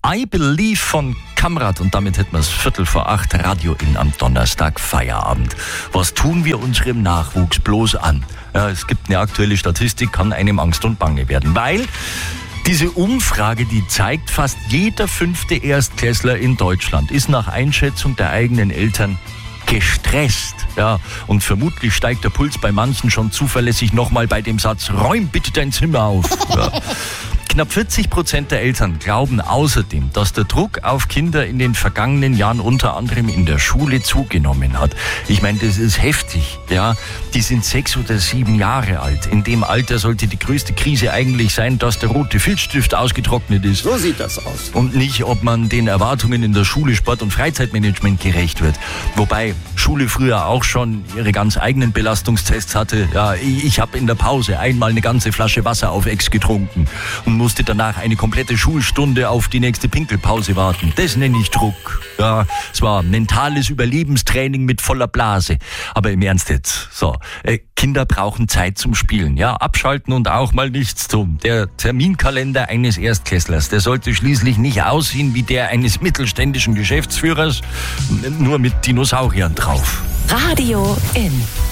I Believe von Kamrat. Und damit hätten wir es 7:45 Radio in am Donnerstag Feierabend. Was tun wir unserem Nachwuchs bloß an? Ja, es gibt eine aktuelle Statistik, kann einem Angst und Bange werden, weil diese Umfrage, die zeigt, fast jeder 5. Erstklässler in Deutschland ist nach Einschätzung der eigenen Eltern gestresst. Ja, und vermutlich steigt der Puls bei manchen schon zuverlässig nochmal bei dem Satz, räum bitte dein Zimmer auf. Ja. Knapp 40% der Eltern glauben außerdem, dass der Druck auf Kinder in den vergangenen Jahren unter anderem in der Schule zugenommen hat. Ich meine, das ist heftig. Ja, die sind 6 oder 7 Jahre alt. In dem Alter sollte die größte Krise eigentlich sein, dass der rote Filzstift ausgetrocknet ist. So sieht das aus. Und nicht, ob man den Erwartungen in der Schule, Sport und Freizeitmanagement gerecht wird. Wobei Schule früher auch schon ihre ganz eigenen Belastungstests hatte. Ja, ich habe in der Pause einmal eine ganze Flasche Wasser auf Ex getrunken und musste danach eine komplette Schulstunde auf die nächste Pinkelpause warten. Das nenne ich Druck. Ja, es war mentales Überlebenstraining mit voller Blase. Aber im Ernst jetzt. So, Kinder brauchen Zeit zum Spielen. Ja, abschalten und auch mal nichts tun. Der Terminkalender eines Erstklässlers, der sollte schließlich nicht aussehen wie der eines mittelständischen Geschäftsführers, nur mit Dinosauriern drauf. Radio in.